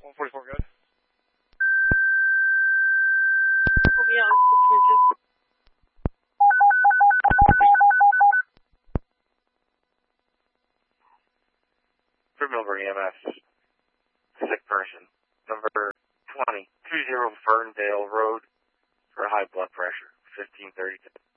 144 good. Pull me on 622. Milburn EMS, sick person, number 20, 20 Ferndale Road for high blood pressure, 1532.